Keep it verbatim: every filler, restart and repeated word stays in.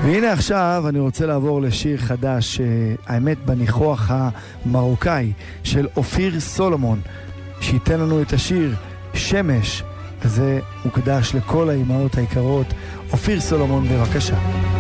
והנה עכשיו אני רוצה לעבור לשיר חדש, האמת בניחוח המרוקאי של אופיר סולומון, שייתן לנו את השיר שמש, וזה מוקדש לכל האימהות היקרות. אופיר סולומון, בבקשה.